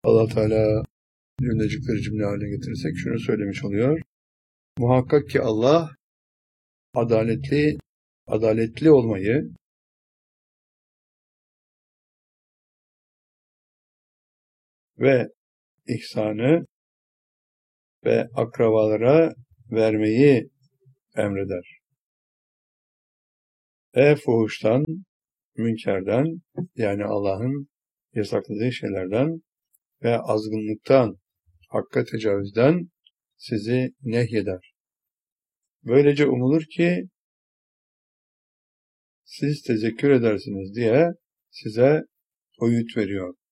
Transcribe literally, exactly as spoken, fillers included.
Allah Teala cümlecikleri cümle haline getirirsek şunu söylemiş oluyor. Muhakkak ki Allah adaletli, adaletli olmayı ve ihsanı ve akrabalara vermeyi emreder. E fuhuştan, münkerden, yani Allah'ın yasakladığı şeylerden ve azgınlıktan, hakka tecavüzden sizi nehyeder. Böylece umulur ki siz tezekkür edersiniz diye size öğüt veriyor.